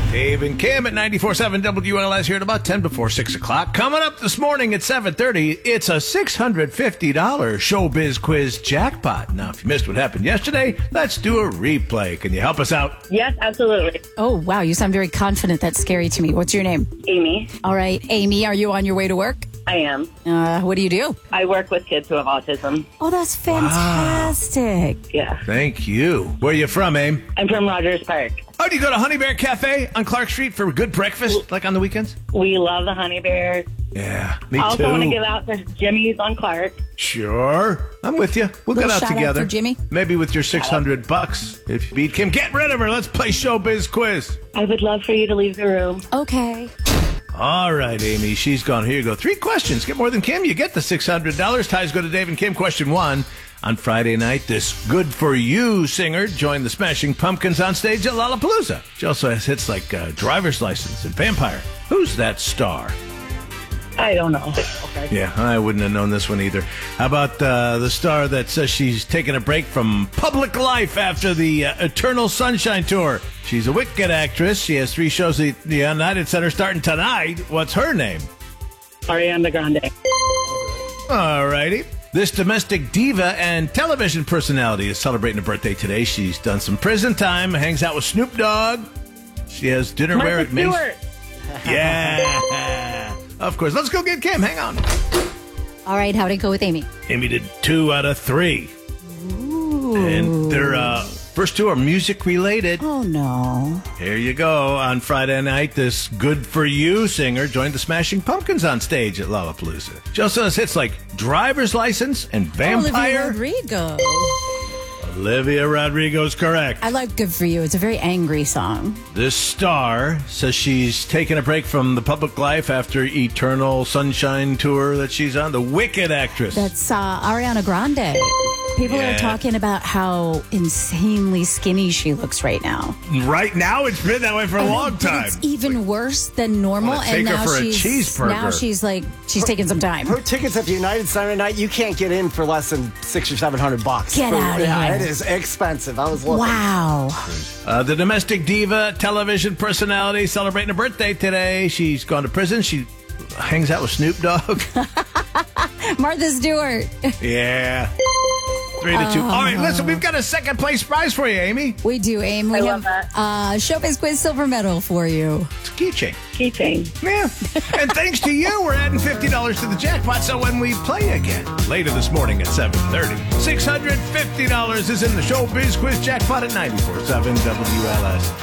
Dave and Kim at 94.7 WLS here at about 10 before 6 o'clock. Coming up this morning at 7:30, it's a $650 Showbiz Quiz jackpot. Now, if you missed what happened yesterday, let's do a replay. Can you help us out? Yes, absolutely. Oh, wow. You sound very confident. That's scary to me. What's your name? Amy, All right. Amy, are you on your way to work? I am. What do you do? I work with kids who have autism. Oh, that's fantastic. Yeah. Thank you. Where are you from, Aim? I'm from Rogers Park. Oh, do you go to Honey Bear Cafe on Clark Street for a good breakfast, like on the weekends? We love the Honey Bears. Yeah, me I also too. want to give out to Jimmy's on Clark. Sure. I'm with you. We'll get Little out shout out together. for Jimmy. Maybe with your $600. If you beat Kim, get rid of her. Let's play Showbiz Quiz. I would love for you to leave the room. Okay. All right, Amy, she's gone. Here you go. 3 questions. Get more than Kim, you get the $600. Ties go to Dave and Kim. Question 1. On Friday night, this Good For You singer joined the Smashing Pumpkins on stage at Lollapalooza. She also has hits like Driver's License and Vampire. Who's that star? I don't know. Okay. Yeah, I wouldn't have known this one either. How about the star that says she's taking a break from public life after the Eternal Sunshine Tour? She's a wicked actress. She has 3 shows at the United Center starting tonight. What's her name? Ariana Grande. All righty. This domestic diva and television personality is celebrating a birthday today. She's done some prison time, hangs out with Snoop Dogg. She has dinnerware at Macy's. Stewart. Yeah. Of course. Let's go get Kim. Hang on. All right. How'd it go with Amy? Amy did 2 out of 3. Ooh. And their first 2 are music related. Oh, no. Here you go. On Friday night, this Good For You singer joined the Smashing Pumpkins on stage at Lollapalooza. She also has hits like Driver's License and Olivia Vampire. Rodrigo. Olivia Rodrigo's correct. I like Good For You. It's a very angry song. This star says she's taking a break from the public life after Eternal Sunshine Tour that she's on. The wicked actress. That's Ariana Grande. People Yeah. are talking about how insanely skinny she looks right now. Right now, it's been that way for a long But time. it's even worse than normal. Wanna take And her now for a she's cheeseburger. now she's taking some time. Her tickets at the United Center tonight, you can't get in for less than $600 or $700. Get outta Yeah, here. it is expensive. I was looking. Wow. The domestic diva, television personality, celebrating a birthday today. She's gone to prison. She hangs out with Snoop Dogg. Martha Stewart. Yeah. 3-2. All right, listen, we've got a second place prize for you, Amy. We do, Aim. We I have love Showbiz Quiz silver medal for you. It's a keychain. Keychain. Yeah. And thanks to you, we're adding $50 to the jackpot. So when we play again later this morning at 7:30, $650 is in the Showbiz Quiz jackpot at 94.7 WLS.